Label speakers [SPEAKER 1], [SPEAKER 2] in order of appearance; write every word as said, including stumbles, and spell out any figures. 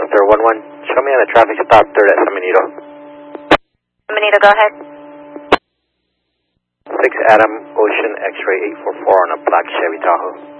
[SPEAKER 1] Buster one one. Show me on the traffic stop third at San Benito.
[SPEAKER 2] San Benito, go ahead.
[SPEAKER 1] six Adam Ocean X-ray eight four four on a black Chevy Tahoe.